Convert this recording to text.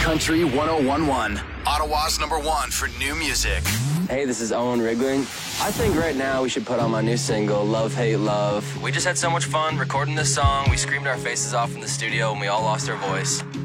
Country 1011, Ottawa's #1 for new music. Hey, this is Owen Wrigling. I think right now we should put on my new single, Love, Hate, Love. We just had so much fun recording this song. We screamed our faces off in the studio and we all lost our voice.